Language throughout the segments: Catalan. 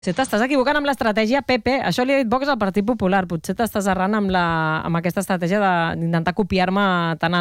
Si t'estàs equivocant amb l'estratègia PP, això li ha dit Vox al Partit Popular, potser t'estàs errant amb aquesta estratègia d'intentar copiar-me tant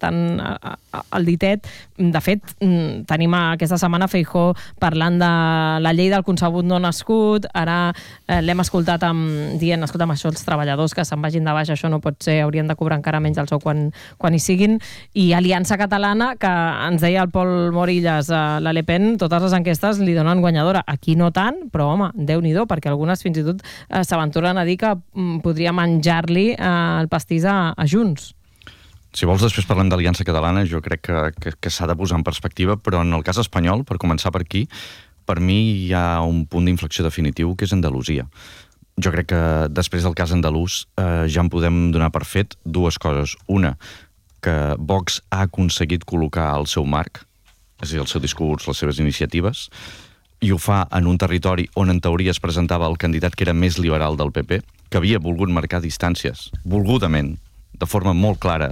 el ditet. De fet, tenim aquesta setmana Feijóo parlant de la llei del concebut no nascut, ara l'hem escoltat dient, escolta'm, això els treballadors que se'n vagin de baix, això no pot ser, haurien de cobrar encara menys el sou quan hi siguin, i Aliança Catalana, que ens deia el Pol Morillas, la Le Pen, totes les enquestes li donen guanyadora. Aquí no tant, però home, Déu-n'hi-do, perquè algunes fins i tot s'aventuren a dir que podria menjar-li el pastís a Junts. Si vols, després parlem d'Aliança Catalana. Jo crec que s'ha de posar en perspectiva, però en el cas espanyol, per començar per aquí, per mi hi ha un punt d'inflexió definitiu, que és Andalusia. Jo crec que després del cas andalús ja en podem donar per fet dues coses. Una, que Vox ha aconseguit col·locar el seu marc, és a dir, el seu discurs, les seves iniciatives, i ho fa en un territori on en teoria es presentava el candidat que era més liberal del PP, que havia volgut marcar distàncies, volgudament, de forma molt clara,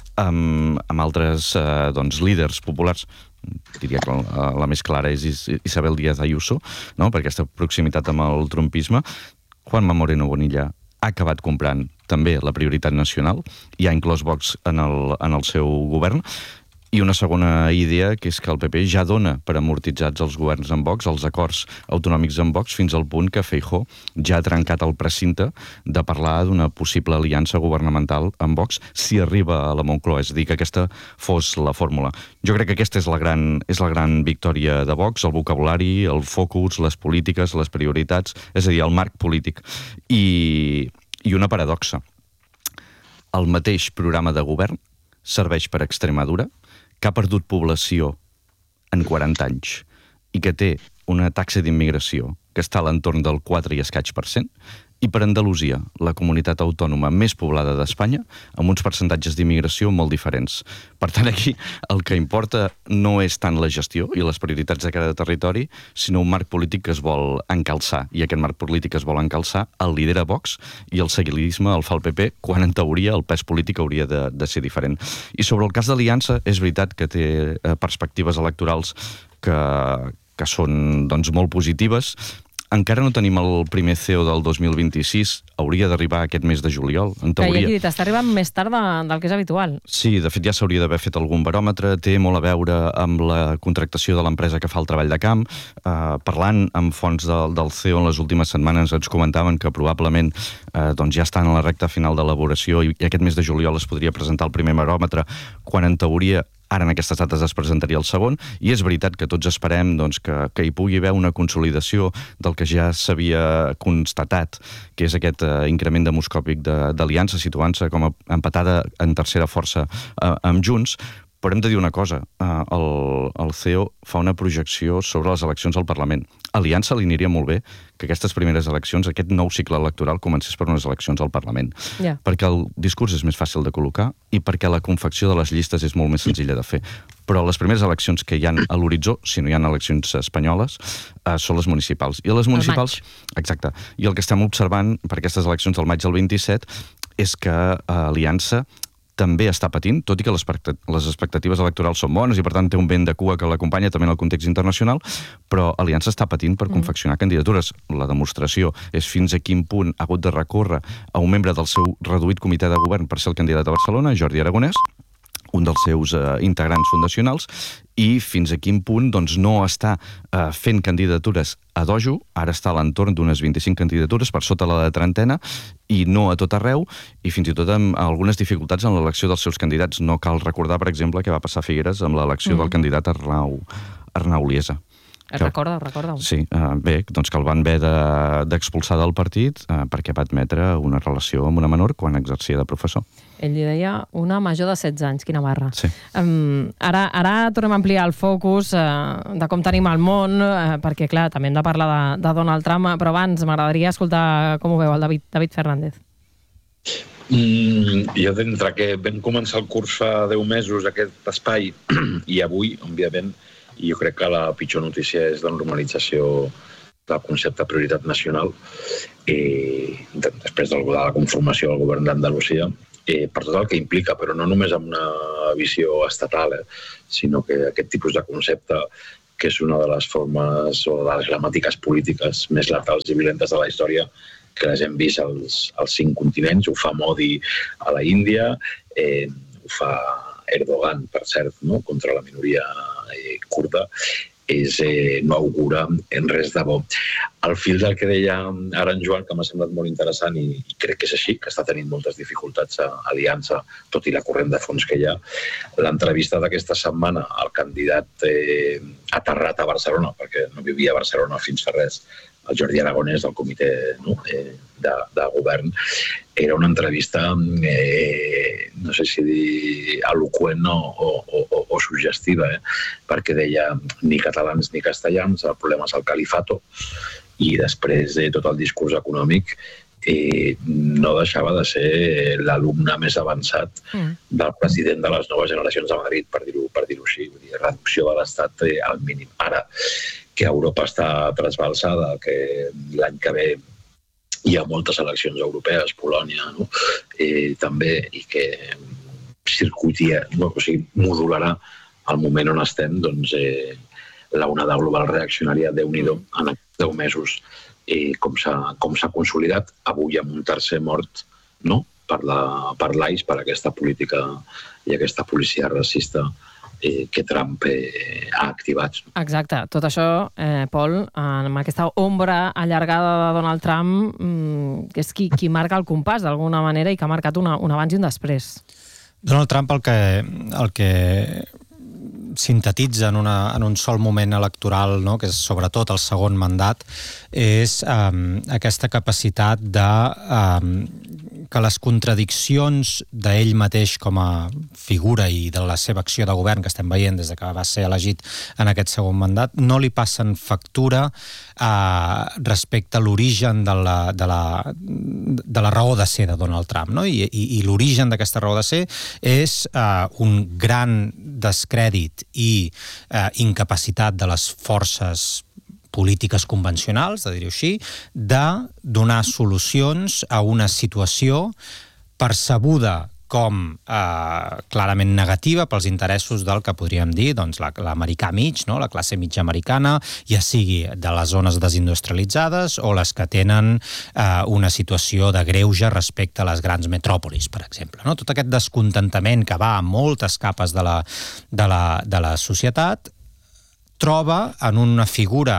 amb altres líders populars. Diria que la més clara és Isabel Díaz Ayuso, no? Per aquesta proximitat amb el trumpisme. Juanma Moreno Bonilla ha acabat comprant també la prioritat nacional i ha inclòs Vox en el seu govern. I una segona idea, que és que el PP ja dona per amortitzats els governs amb Vox, els acords autonòmics amb Vox, fins al punt que Feijóo ja ha trencat el precinte de parlar d'una possible aliança governamental amb Vox si arriba a la Moncloa, és a dir, que aquesta fos la fórmula. Jo crec que aquesta és la gran victòria de Vox, el vocabulari, el focus, les polítiques, les prioritats, és a dir, el marc polític. I una paradoxa. El mateix programa de govern serveix per Extremadura, que ha perdut població en 40 anys i que té una taxa d'immigració que està a l'entorn del 4 i escaig %, i per Andalusia, la comunitat autònoma més poblada d'Espanya, amb uns percentatges d'immigració molt diferents. Per tant, aquí el que importa no és tant la gestió i les prioritats de cada territori, sinó un marc polític que es vol encalçar. I aquest marc polític que es vol encalçar el lidera Vox i el seguidisme el fa el PP, quan en teoria el pes polític hauria de ser diferent. I sobre el cas d'Aliança, és veritat que té perspectives electorals que són molt positives. Encara no tenim el primer CEO del 2026, hauria d'arribar aquest mes de juliol, en teoria. Que ja he dit, està arribant més tard del que és habitual. Sí, de fet ja s'hauria d'haver fet algun baròmetre, té molt a veure amb la contractació de l'empresa que fa el treball de camp. Parlant amb fonts del CEO en les últimes setmanes ens comentaven que probablement ja estan a la recta final d'elaboració i aquest mes de juliol es podria presentar el primer baròmetre, quan en teoria ara en aquestes dates es presentaria el segon, i és veritat que tots esperem que hi pugui haver una consolidació del que ja s'havia constatat, que és aquest increment demoscòpic d'Aliança, situant-se com a empatada en tercera força amb Junts. Però hem de dir una cosa, el CEO fa una projecció sobre les eleccions al Parlament. A Aliança li aniria molt bé que aquestes primeres eleccions, aquest nou cicle electoral, comencés per unes eleccions al Parlament. Perquè el discurs és més fàcil de col·locar i perquè la confecció de les llistes és molt més senzilla de fer. Però les primeres eleccions que hi ha a l'horitzó, si no hi ha eleccions espanyoles, són les municipals. I les municipals, exacte. I el que estem observant per aquestes eleccions del maig al 27 és que Aliança també està patint, tot i que les expectatives electorals són bones i per tant té un vent de cua que l'acompanya també en el context internacional, però Aliança està patint per confeccionar candidatures. La demostració és fins a quin punt ha hagut de recórrer a un membre del seu reduït comitè de govern per ser el candidat a Barcelona, Jordi Aragonès, un dels seus integrants fundacionals, i fins a quin punt no està fent candidatures a dojo, ara està a l'entorn d'unes 25 candidatures per sota la de trentena, i no a tot arreu, i fins i tot amb algunes dificultats en l'elecció dels seus candidats. No cal recordar, per exemple, què va passar a Figueres amb l'elecció del candidat Arnau Liesa. Recorda-ho. Sí, bé, doncs que el van haver d'expulsar del partit perquè va admetre una relació amb una menor quan exercia de professor. Ell li deia una major de 16 anys, quina barra. Sí. Ara tornem a ampliar el focus de com tenim el món, perquè, clar, també hem de parlar de Donald Trump, però abans m'agradaria escoltar com ho veu el David Fernández. Jo, d'entre que vam començar el curs fa 10 mesos, aquest espai, i avui, òbviament, jo crec que la pitjor notícia és la normalització del concepte de prioritat nacional després de la conformació del govern d'Andalusia, per tot el que implica, però no només amb una visió estatal, sinó que aquest tipus de concepte que és una de les formes o de les gramàtiques polítiques més letals i violentes de la història que les hem vist als 5 continents. Ho fa Modi a la Índia, ho fa Erdogan, per cert, no? Contra la minoria kurda. No augura en res de bo. Al fil del que deia ara en Joan, que m'ha semblat molt interessant i crec que és així, que està tenint moltes dificultats a Aliança, tot i la corrent de fons que hi ha, l'entrevista d'aquesta setmana al candidat aterrat a Barcelona, perquè no vivia a Barcelona fins fa res, el Jordi Aragonès del comitè de govern, era una entrevista, no sé si dir eloqüent o suggestiva, perquè deia ni catalans ni castellans, el problema és el califato, i després tot el discurs econòmic no deixava de ser l'alumne més avançat del president de les noves generacions de Madrid, per dir-ho així, reducció de l'Estat al mínim. Ara, que Europa està trasbalsada, que l'any que ve hi ha moltes eleccions europees, Polònia, no? També, i que modularà el moment on estem, doncs l'onada global reaccionària, Déu-n'hi-do, en aquests 10 mesos, com s'ha consolidat, avui amb un tercer mort, no? Per l'AIS, per aquesta política i aquesta policia racista que Trump ha activat. Exacte. Tot això, Pol, amb aquesta ombra allargada de Donald Trump, que és qui marca el compàs d'alguna manera i que ha marcat un abans i un després. Donald Trump el que sintetitza en un sol moment electoral, no? Que és sobretot el segon mandat, és aquesta capacitat de que les contradiccions d'ell mateix com a figura i de la seva acció de govern que estem veient des que va ser elegit en aquest segon mandat no li passen factura respecte a l'origen de la raó de ser de Donald Trump, no? I l'origen d'aquesta raó de ser és un gran descrèdit i incapacitat de les forces polítiques convencionals, de dir-ho així, de donar solucions a una situació percebuda com clarament negativa pels interessos del que podríem dir l'americà mig, no? La classe mitja americana, ja sigui de les zones desindustrialitzades o les que tenen una situació de greuge respecte a les grans metròpolis, per exemple. No? Tot aquest descontentament que va a moltes capes de la societat troba en una figura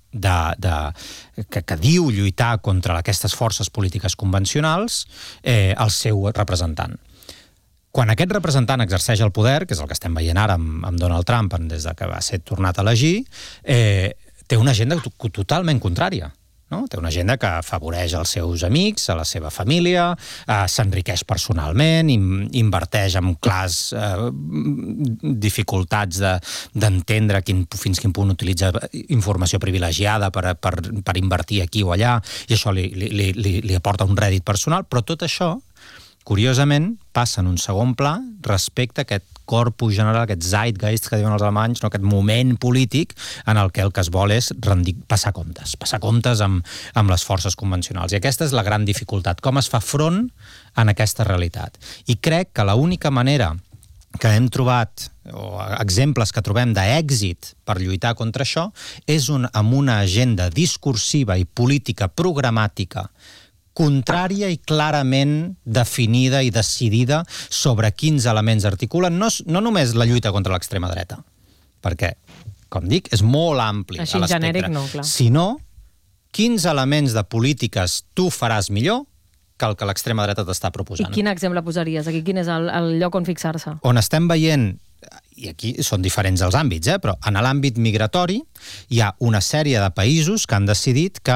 que diu lluitar contra aquestes forces polítiques convencionals el seu representant. Quan aquest representant exerceix el poder, que és el que estem veient ara amb Donald Trump des que va ser tornat a elegir, té una agenda totalment contrària. No? Té una agenda que afavoreix els seus amics, a la seva família, s'enriqueix personalment, inverteix en clars dificultats d'entendre fins quin punt utilitza informació privilegiada per invertir aquí o allà, i això li aporta un rèdit personal, però tot això, curiosament, passa en un segon pla respecte a aquest corpus general, aquest zeitgeist que diuen els alemanys, no? Aquest moment polític en el que es vol és passar comptes amb les forces convencionals. I aquesta és la gran dificultat, com es fa front en aquesta realitat. I crec que l'única manera que hem trobat, o exemples que trobem d'èxit per lluitar contra això, és amb una agenda discursiva i política programàtica contrària i clarament definida i decidida sobre quins elements articulen, no només la lluita contra l'extrema dreta, perquè, com dic, és molt ampli a l'espectre, genèric, no, clar, sinó quins elements de polítiques tu faràs millor que el que l'extrema dreta t'està proposant. I quin exemple posaries? Aquí quin és el lloc on fixar-se? On estem veient, i aquí són diferents els àmbits, però en l'àmbit migratori hi ha una sèrie de països que han decidit que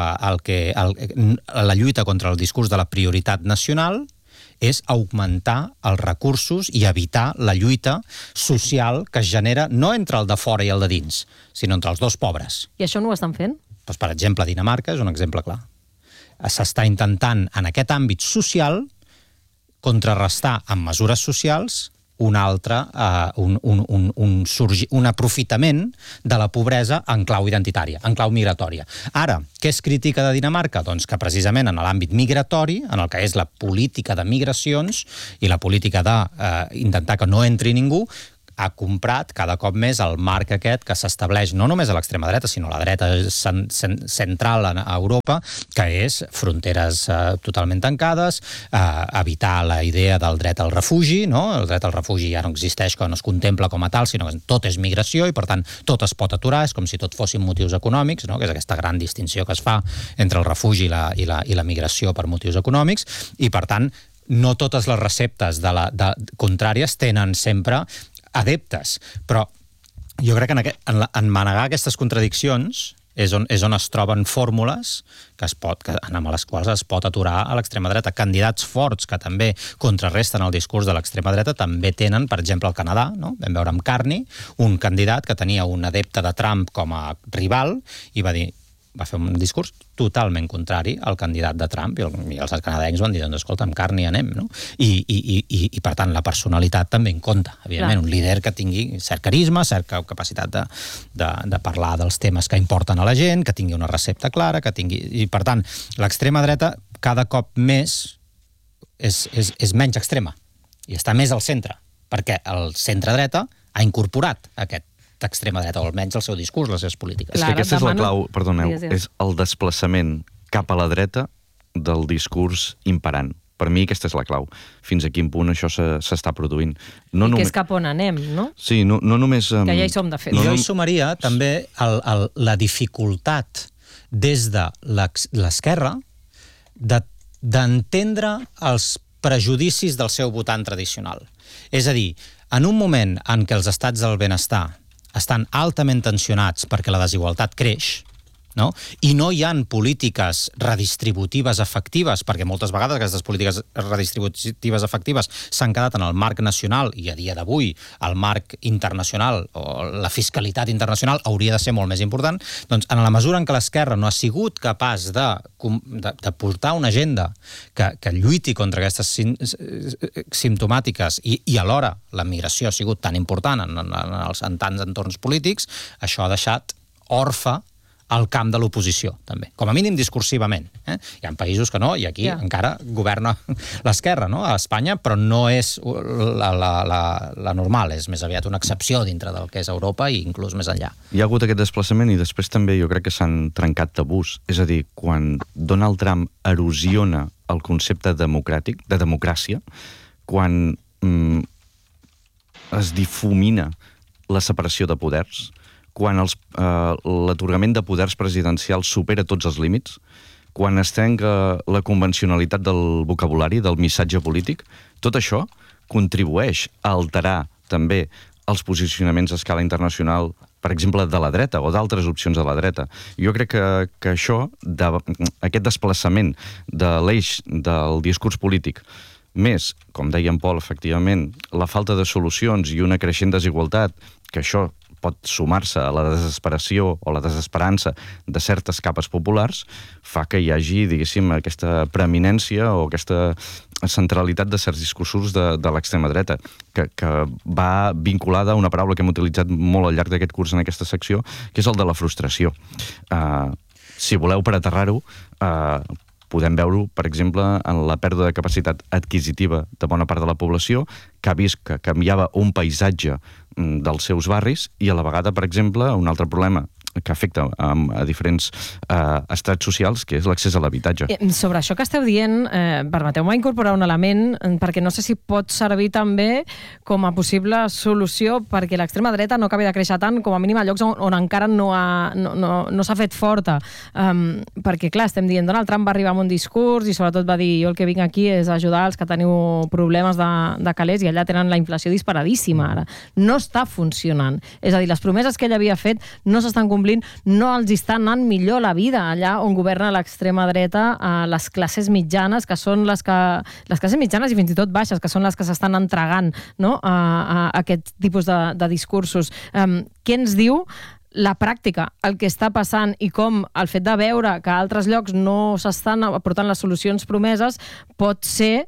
la lluita contra el discurs de la prioritat nacional és augmentar els recursos i evitar la lluita social que es genera no entre el de fora i el de dins, sinó entre els dos pobres. I això no ho estan fent? Doncs, per exemple, Dinamarca és un exemple clar. S'està intentant, en aquest àmbit social, contrarrestar amb mesures socials un aprofitament de la pobresa en clau identitària, en clau migratòria. Ara, què es critica de Dinamarca? Doncs que precisament en l'àmbit migratori, en el que és la política de migracions i la política d'intentar que no entri ningú, ha comprat cada cop més el marc aquest que s'estableix no només a l'extrema dreta, sinó a la dreta central a Europa, que és fronteres totalment tancades, evitar la idea del dret al refugi, no? El dret al refugi ja no existeix, que no es contempla com a tal, sinó que tot és migració i, per tant, tot es pot aturar, és com si tot fossin motius econòmics, no? Que és aquesta gran distinció que es fa entre el refugi i la migració per motius econòmics, i, per tant, no totes les receptes contràries tenen sempre adeptes, però jo crec que en manegar aquestes contradiccions és on es troben fórmules amb les quals es pot aturar a l'extrema dreta. Candidats forts que també contrarresten el discurs de l'extrema dreta també tenen, per exemple, al Canadà, no? Vam veure amb Carney, un candidat que tenia un adepte de Trump com a rival i va fer un discurs totalment contrari al candidat de Trump i els canadencs van dir, doncs escolta, amb Carney anem, no? I per tant, la personalitat també en compta, evidentment. Clar. Un líder que tingui cert carisma, certa capacitat de parlar dels temes que importen a la gent, que tingui una recepta clara, i per tant, l'extrema dreta cada cop més és menys extrema i està més al centre, perquè el centre-dreta ha incorporat aquest d'extrema dreta, o almenys el seu discurs, les seves polítiques. És que aquesta és la clau, perdoneu, és el desplaçament cap a la dreta del discurs imperant. Per mi aquesta és la clau. Fins a quin punt això s'està produint. Que és cap on anem, no? Sí, no només... Que ja hi som, de fet. Jo hi sumaria també la dificultat des de l'esquerra d'entendre els prejudicis del seu votant tradicional. És a dir, en un moment en què els estats del benestar estan altament tensionats perquè la desigualtat creix, no? I no hi ha polítiques redistributives efectives, perquè moltes vegades aquestes polítiques redistributives efectives s'han quedat en el marc nacional i a dia d'avui el marc internacional o la fiscalitat internacional hauria de ser molt més important, doncs en la mesura en què l'esquerra no ha sigut capaç de portar una agenda que lluiti contra aquestes simptomàtiques i alhora la migració ha sigut tan important en tants entorns polítics, això ha deixat orfe al camp de l'oposició, també. Com a mínim discursivament. Hi ha països que no, i aquí encara governa l'esquerra, no? A Espanya, però no és la normal, és més aviat una excepció dintre del que és Europa i inclús més enllà. Hi ha hagut aquest desplaçament i després també jo crec que s'han trencat tabús. És a dir, quan Donald Trump erosiona el concepte democràtic, de democràcia, quan es difumina la separació de poders, quan l'atorgament de poders presidencials supera tots els límits, quan es trenca la convencionalitat del vocabulari, del missatge polític, tot això contribueix a alterar també els posicionaments a escala internacional, per exemple, de la dreta o d'altres opcions de la dreta. Jo crec que això, aquest desplaçament de l'eix del discurs polític, més, com deia en Pol, efectivament, la falta de solucions i una creixent desigualtat, que això pot sumar-se a la desesperació o la desesperança de certes capes populars, fa que hi hagi, diguéssim, aquesta preeminència o aquesta centralitat de certs discursos de l'extrema dreta, que va vinculada a una paraula que hem utilitzat molt al llarg d'aquest curs en aquesta secció, que és el de la frustració. Si voleu, per aterrar-ho, podem veure-ho, per exemple, en la pèrdua de capacitat adquisitiva de bona part de la població, que ha vist que canviava un paisatge dels seus barris i a la vegada, per exemple, un altre problema que afecta a diferents estrats socials, que és l'accés a l'habitatge. Sobre això que esteu dient, permeteu-me incorporar un element, perquè no sé si pot servir també com a possible solució perquè l'extrema dreta no acabi de créixer tant, com a mínim a llocs on encara no s'ha fet forta. Perquè, clar, estem dient, Donald Trump va arribar amb un discurs i sobretot va dir, jo el que vinc aquí és ajudar els que teniu problemes de calés i allà tenen la inflació disparadíssima ara. No està funcionant. És a dir, les promeses que ell havia fet no s'estan complint, no els està anant millor la vida allà on governa l'extrema dreta, a les classes mitjanes, que són les classes mitjanes i fins i tot baixes, que són les que s'estan entregant, no? a aquest tipus de discursos. Què ens diu la pràctica, el que està passant i com el fet de veure que a altres llocs no s'estan aportant les solucions promeses pot ser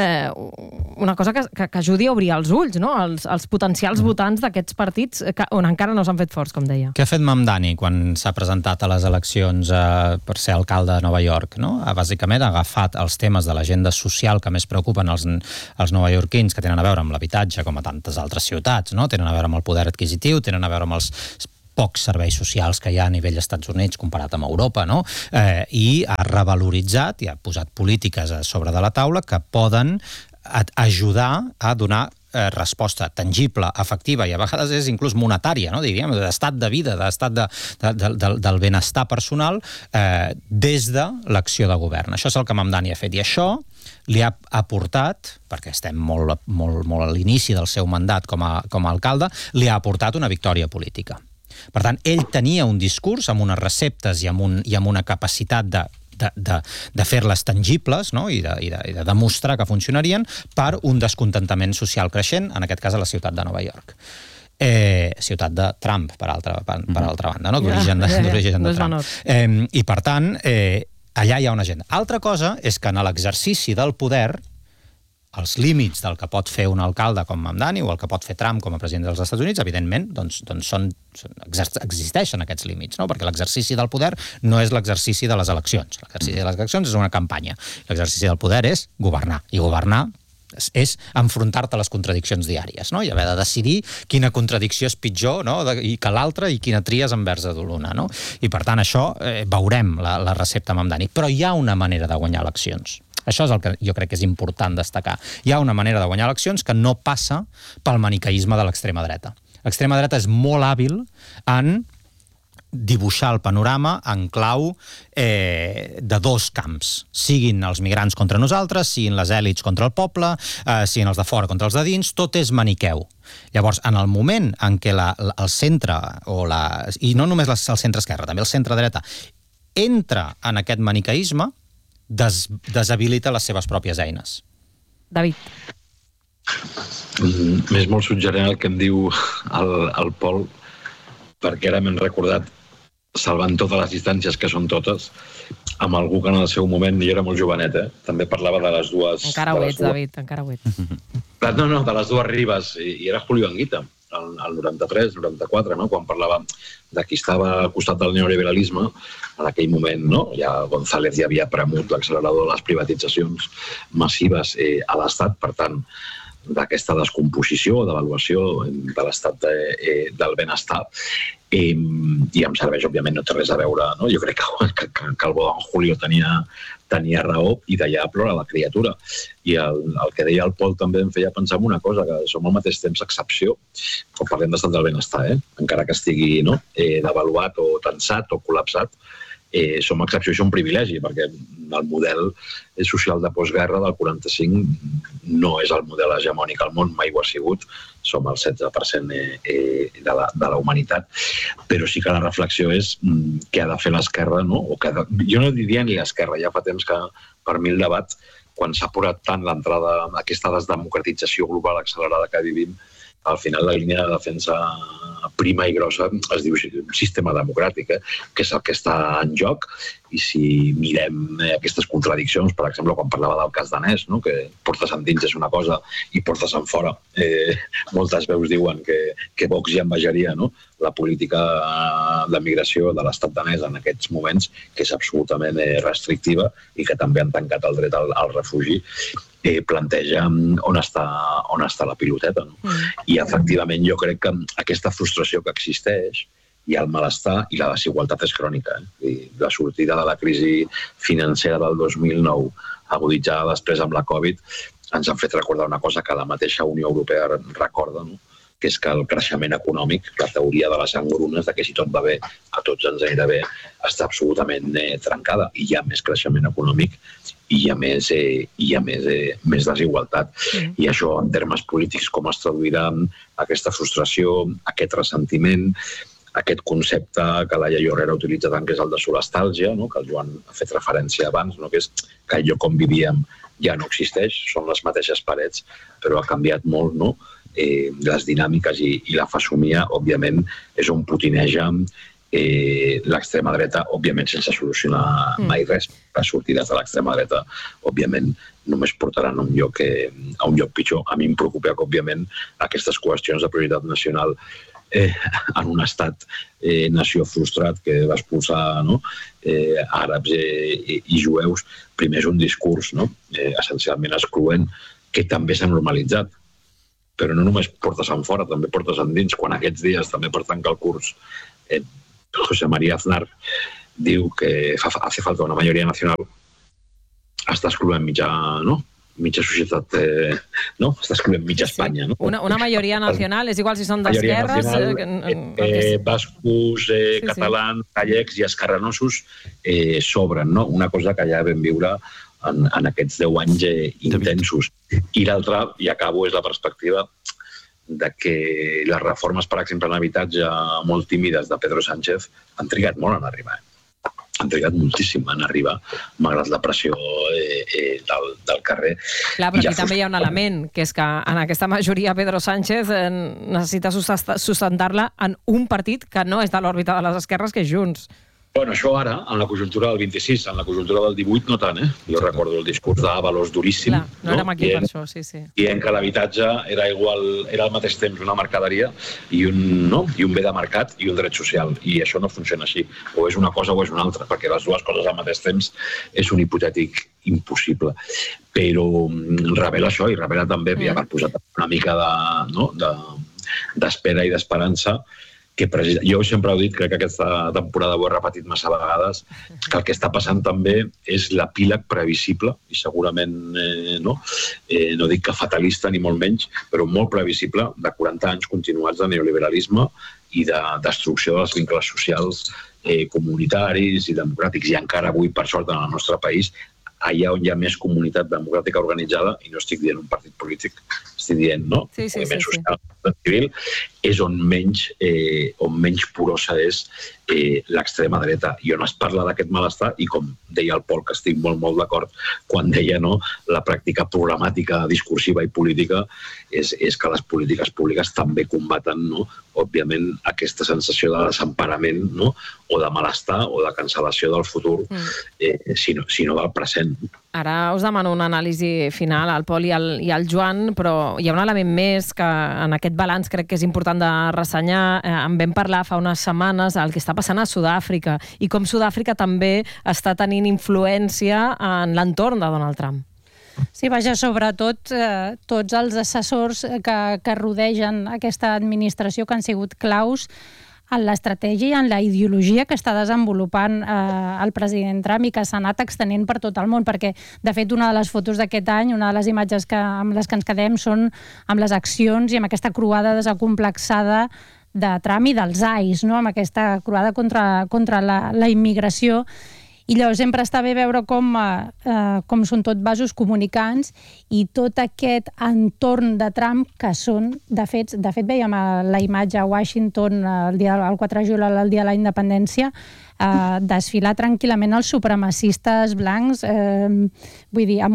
una cosa que ajudi a obrir els ulls, no? Els potencials votants d'aquests partits on encara no s'han fet forts, com deia. Què ha fet Mamdani quan s'ha presentat a les eleccions per ser alcalde de Nova York? No? Bàsicament ha agafat els temes de l'agenda social que més preocupen els novaiorquins, que tenen a veure amb l'habitatge, com a tantes altres ciutats, no? Tenen a veure amb el poder adquisitiu, tenen a veure amb els pocs serveis socials que hi ha a nivell Estats Units comparat amb Europa, no? I ha revaloritzat i ha posat polítiques a sobre de la taula que poden ajudar a donar resposta tangible, efectiva i a vegades és inclús monetària, no? Diríem, d'estat de vida, d'estat del benestar personal des de l'acció de govern. Això és el que Mamdani ha fet i això li ha aportat, perquè estem molt a l'inici del seu mandat com a alcalde, li ha aportat una victòria política. Per tant, ell tenia un discurs amb unes receptes i amb una capacitat de fer-les tangibles, no? I de demostrar que funcionarien per un descontentament social creixent, en aquest cas a la ciutat de Nova York. Ciutat de Trump, per altra banda, no? D'origen de Trump. I per tant, allà hi ha una agenda. Altra cosa és que en l'exercici del poder els límits del que pot fer un alcalde com Mamdani o el que pot fer Trump com a president dels Estats Units, evidentment, existeixen aquests límits, no? Perquè l'exercici del poder no és l'exercici de les eleccions. L'exercici de les eleccions és una campanya. L'exercici del poder és governar. I governar és enfrontar-te a les contradiccions diàries, no? I haver de decidir quina contradicció és pitjor, no? Que l'altra i quina tries envers de l'una, no? I per tant això veurem la recepta Mamdani. Però hi ha una manera de guanyar eleccions. Això és el que jo crec que és important destacar. Hi ha una manera de guanyar eleccions que no passa pel maniqueisme de l'extrema dreta. L'extrema dreta és molt hàbil en dibuixar el panorama en clau de dos camps. Siguin els migrants contra nosaltres, siguin les èlits contra el poble, siguin els de fora contra els de dins, tot és maniqueu. Llavors, en el moment en què el centre, i no només el centre esquerra, també el centre dreta, entra en aquest maniqueisme, deshabilita les seves pròpies eines. David. M'és molt suggerent el que em diu el Pol, perquè ara m'hem recordat, salvant totes les distàncies, que són totes, amb algú que en el seu moment, i era molt jovenet, també parlava de les dues... Encara ho ets, David, encara ho ets. No, de les dues ribes, i era Julio Anguita, el 93, 94, no? Quan parlava de qui estava al costat del neoliberalisme, en aquell moment, no? Ja González ja havia premut l'accelerador de les privatitzacions massives a l'Estat, per tant, d'aquesta descomposició, devaluació de l'estat del benestar, i em serveix, òbviament, no té res a veure, no? Jo crec que el bo d'en Julio tenia raó i d'allà plora la criatura. I el que deia el Pol també em feia pensar en una cosa, que som al mateix temps excepció, quan parlem d'estat del benestar, encara que estigui devaluat o tensat o col·lapsat, som excepció i som privilegi, perquè el model social de postguerra del 45 no és el model hegemònic al món, mai ho ha sigut, som el 16% de la humanitat, però sí que la reflexió és què ha de fer l'esquerra, no? Jo no diria ni l'esquerra, ja fa temps que per mi el debat, quan s'ha apurat tant l'entrada a aquesta desdemocratització global accelerada que vivim, al final la línia de defensa prima i grossa es diu sistema democràtic, que és el que està en joc, i si mirem aquestes contradiccions, per exemple, quan parlava del cas danès, no? Que portes endins és una cosa i portes en fora. Moltes veus diuen que Vox ja envejaria, no? La política de migració de l'estat danès en aquests moments, que és absolutament restrictiva i que també han tancat el dret al refugi, planteja on està la piloteta. No? I efectivament jo crec que aquesta frustració que existeix i el malestar i la desigualtat és crònica. La sortida de la crisi financera del 2009, aguditzada després amb la Covid, ens han fet recordar una cosa que la mateixa Unió Europea recorda, no? Que és que el creixement econòmic, la teoria de les engrunes, de que si tot va bé, a tots ens anirà bé, està absolutament trencada. I hi ha més creixement econòmic i hi ha més desigualtat. I això, en termes polítics, com es traduirà aquesta frustració, aquest ressentiment, aquest concepte que la Laia Llorera utilitza tant, que és el de solestàlgia, no? Que el Joan ha fet referència abans, no? Que és que allò com vivíem ja no existeix, són les mateixes parets, però ha canviat molt, no? les dinàmiques i la fesomia, òbviament, és on potineja l'extrema dreta, òbviament sense solucionar mai res. Les sortides de l'extrema dreta, òbviament, només portaran a un lloc pitjor. A mi em preocupa que, òbviament, aquestes qüestions de prioritat nacional en un estat nació frustrat que va expulsar àrabs i jueus, primer és un discurs essencialment excloent que també s'ha normalitzat, però no només portes en fora, també portes endins. Quan aquests dies, també per tancar el curs, José María Aznar diu que hace falta una mayoría nacional, està excloent mitja societat, està excloent mitja Espanya. Una majoria nacional, és igual si són d'esquerres... Bascos, catalans, gallecs i esquerranosos s'obren, una cosa que ja vam viure en aquests 10 anys intensos. I l'altra, i acabo, és la perspectiva de que les reformes, per exemple, en habitatge molt tímides de Pedro Sánchez han trigat molt en arribar. Han trigat moltíssim en arribar, malgrat la pressió del carrer. Clar, però aquí també hi ha un element, que és que en aquesta majoria Pedro Sánchez necessita sustentar-la en un partit que no és de l'òrbita de les esquerres, que és Junts. Bueno, això ara, en la conjuntura del 26, en la conjuntura del 18 no tant, Jo recordo el discurs d'Ábalos duríssim. Clar, no érem aquí per això, sí. Dient que l'habitatge era al mateix temps una mercaderia i un bé de mercat i un dret social. I això no funciona així. O és una cosa o és una altra, perquè les dues coses al mateix temps és un hipotètic impossible. Però revela això i revela també, per posar una mica d'espera i d'esperança, que jo sempre he dit, crec que aquesta temporada ho he repetit massa vegades, que el que està passant també és l'epíleg previsible, i segurament no dic que fatalista ni molt menys, però molt previsible, de 40 anys continuats de neoliberalisme i de destrucció dels vincles socials comunitaris i democràtics, i encara avui, per sort, en el nostre país, allà on hi ha més comunitat democràtica organitzada, i no estic dient un partit polític, estic dient, moviment social civil, és on menys porosa és l'extrema dreta, i on es parla d'aquest malestar, i com deia el Pol, que estic molt, molt d'acord, quan deia la pràctica programàtica, discursiva i política, és que les polítiques públiques també combaten, òbviament, aquesta sensació de desemparament, o de malestar, o de cancel·lació del futur, sinó del present. Ara us demano una anàlisi final al Pol i al Joan, però hi ha un element més que en aquest balanç crec que és important de ressenyar. En vam parlar fa unes setmanes el que està passant a Sud-àfrica i com Sud-àfrica també està tenint influència en l'entorn de Donald Trump. Sí, vaja, sobretot tots els assessors que rodegen aquesta administració que han sigut claus en l'estratègia i en la ideologia que està desenvolupant el president Trump i que s'ha anat extenent per tot el món, perquè, de fet, una de les fotos d'aquest any, una de les imatges amb les que ens quedem són amb les accions i amb aquesta croada desacomplexada de Trump i dels ais, amb aquesta croada contra la immigració. I llavors sempre està bé veure com són tot vasos comunicants i tot aquest entorn de Trump que són, de fet veiem la imatge a Washington el 4 de juliol, el dia de la independència, desfilar tranquil·lament els supremacistes blancs, vull dir,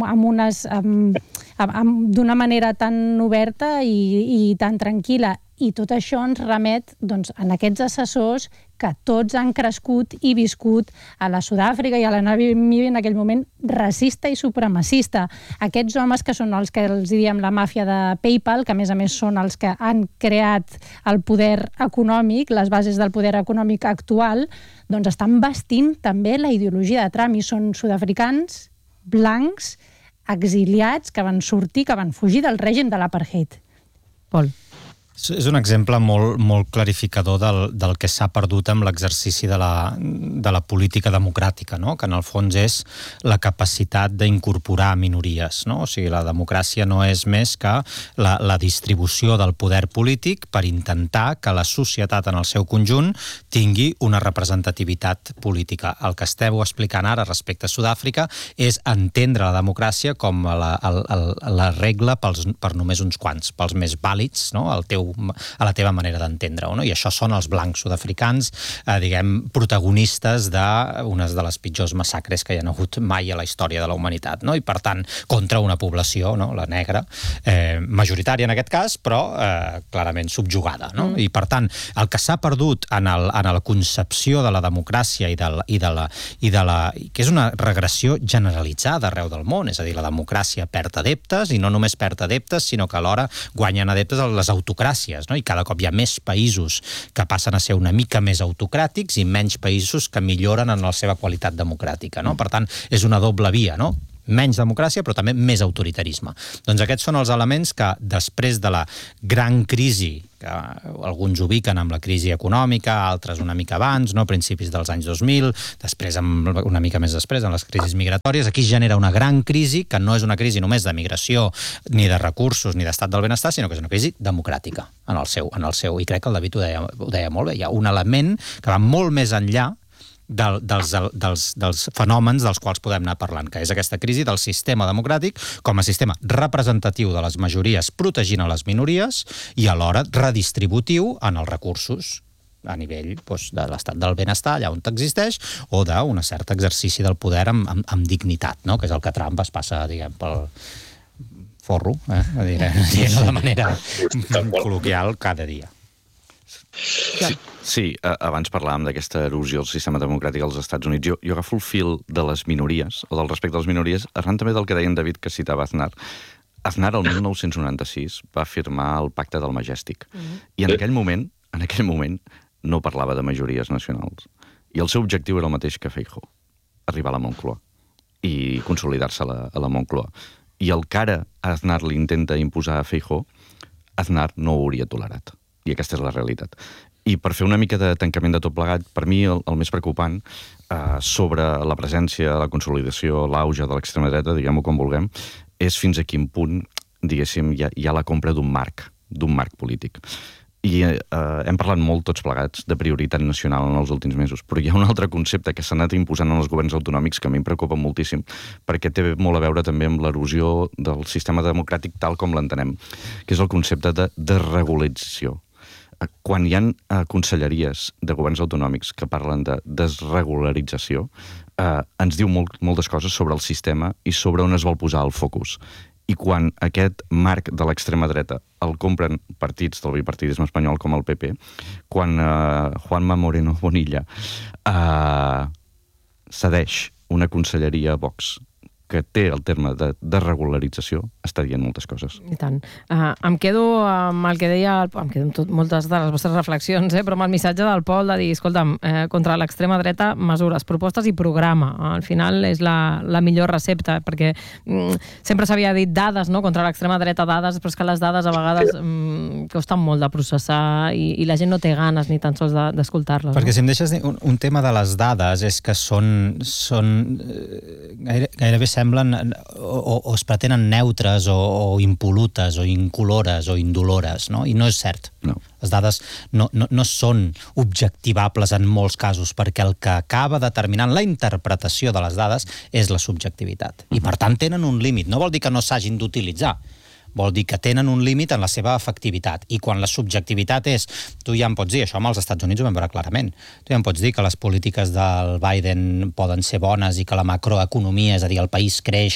d'una manera tan oberta i tan tranquil·la. I tot això ens remet en aquests assessors que tots han crescut i viscut a la Sud-àfrica i a la Namíbia en aquell moment racista i supremacista. Aquests homes que són els que els diem la màfia de PayPal, que a més són els que han creat el poder econòmic, les bases del poder econòmic actual, doncs estan vestint també la ideologia de Trump i són sud-africans, blancs, exiliats, que van sortir, que van fugir del règim de l'apartheid. Pol. És un exemple molt clarificador del que s'ha perdut amb l'exercici de la política democràtica, que en el fons és la capacitat d'incorporar minories. O sigui, la democràcia no és més que la distribució del poder polític per intentar que la societat en el seu conjunt tingui una representativitat política. El que esteu explicant ara respecte a Sud-àfrica és entendre la democràcia com la regla per només uns quants, pels més vàlids, el teu la teva manera d'entendre-ho, no? I això són els blancs sud-africans, diguem, protagonistes d'unes de les pitjors massacres que hi ha hagut mai a la història de la humanitat, no? I per tant, contra una població, no? La negra, majoritària en aquest cas, però clarament subjugada, no? I per tant, el que s'ha perdut en la concepció de la democràcia que és una regressió generalitzada arreu del món, és a dir, la democràcia perd adeptes, i no només perd adeptes, sinó que alhora guanyen adeptes a les autocràcies, no? I cada cop hi ha més països que passen a ser una mica més autocràtics i menys països que milloren en la seva qualitat democràtica, no? Per tant, és una doble via, no? Menys democràcia, però també més autoritarisme. Doncs aquests són els elements que, després de la gran crisi, que alguns ubiquen amb la crisi econòmica, altres una mica abans, no? Principis dels anys 2000, després, una mica més després, en les crisis migratòries, aquí es genera una gran crisi, que no és una crisi només de migració, ni de recursos, ni d'estat del benestar, sinó que és una crisi democràtica en el seu. I crec que el David ho deia molt bé. Hi ha un element que va molt més enllà dels fenòmens dels quals podem anar parlant, que és aquesta crisi del sistema democràtic com a sistema representatiu de les majories protegint a les minories i alhora redistributiu en els recursos a nivell de l'estat del benestar, allà on existeix, o d'un cert exercici del poder amb dignitat, no? Que és el que Trump es passa, diguem, pel forro, dient-ho de manera col·loquial cada dia. Sí, abans parlàvem d'aquesta erosió del sistema democràtic als Estats Units. Jo agafo el fil de les minories, o del respecte a les minories, arran també del que deia en David, que citava Aznar. Aznar, el 1996, va firmar el Pacte del Majestic. I en aquell moment, no parlava de majories nacionals. I el seu objectiu era el mateix que Feijóo, arribar a la Moncloa i consolidar-se a la Moncloa. I el que ara Aznar li intenta imposar a Feijóo, Aznar no ho hauria tolerat. I aquesta és la realitat. I per fer una mica de tancament de tot plegat, per mi el més preocupant sobre la presència, la consolidació, l'auge de l'extrema dreta, diguem-ho com vulguem, és fins a quin punt, diguéssim, hi ha la compra d'un marc polític. I hem parlat molt tots plegats de prioritat nacional en els últims mesos, però hi ha un altre concepte que s'ha anat imposant en els governs autonòmics que a mi em preocupa moltíssim, perquè té molt a veure també amb l'erosió del sistema democràtic tal com l'entenem, que és el concepte de desregularització. Quan hi ha conselleries de governs autonòmics que parlen de desregularització, ens diu moltes coses sobre el sistema i sobre on es vol posar el focus. I quan aquest marc de l'extrema dreta el compren partits del bipartidisme espanyol com el PP, quan Juanma Moreno Bonilla cedeix una conselleria a Vox que té el terme de desregularització, està dient moltes coses. I tant. Em quedo amb el que deia, em quedo amb moltes de les vostres reflexions, però amb el missatge del Pol de dir, escolta'm, contra l'extrema dreta, mesures, propostes i programa. Al final és la millor recepta, perquè sempre s'havia dit dades, no?, contra l'extrema dreta, dades, però és que les dades a vegades costen molt de processar i la gent no té ganes ni tan sols d'escoltar-les. Perquè si em deixes dir, un tema de les dades és que són gairebé semblen o es pretenen neutres o impolutes o incolores o indolores, no? I no és cert. No. Les dades no són objectivables en molts casos, perquè el que acaba determinant la interpretació de les dades és la subjectivitat. I per tant tenen un límit. No vol dir que no s'hagin d'utilitzar, vol dir que tenen un límit en la seva efectivitat. I quan la subjectivitat és... Tu ja em pots dir, això amb els Estats Units ho vam veure clarament, tu ja em pots dir que les polítiques del Biden poden ser bones i que la macroeconomia, és a dir, el país creix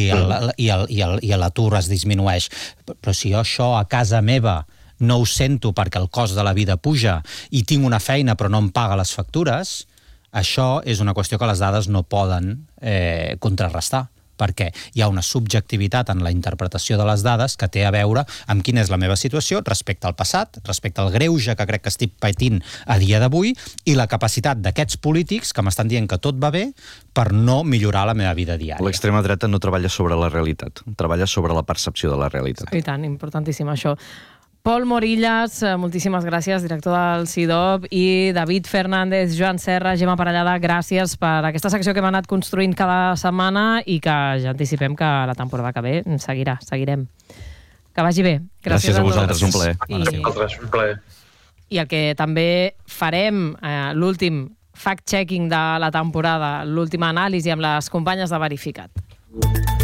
i l'atur es disminueix. Però si jo això a casa meva no ho sento perquè el cost de la vida puja i tinc una feina però no em paga les factures, això és una qüestió que les dades no poden contrarrestar, perquè hi ha una subjectivitat en la interpretació de les dades que té a veure amb quina és la meva situació respecte al passat, respecte al greuge que crec que estic patint a dia d'avui i la capacitat d'aquests polítics que m'estan dient que tot va bé per no millorar la meva vida diària. L'extrema dreta no treballa sobre la realitat, treballa sobre la percepció de la realitat. I tant, importantíssim això. Pol Morillas, moltíssimes gràcies, director del CIDOB, i David Fernández, Joan Serra, Gemma Parellada, gràcies per aquesta secció que hem anat construint cada setmana i que ja anticipem que la temporada que ve seguirem. Que vagi bé. Gràcies a vosaltres, un plaer. Un plaer. I el que també farem, l'últim fact-checking de la temporada, l'última anàlisi amb les companyes de Verificat.